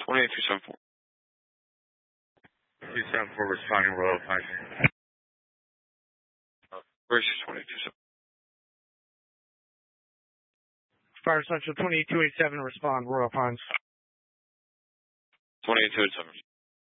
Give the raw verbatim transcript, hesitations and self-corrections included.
twenty-eight two seven four. two seven four responding Royal Pines. First twenty-eight two seven. Fire Central twenty-eight two eight seven, respond, Royal Pines. twenty-eight two eight seven.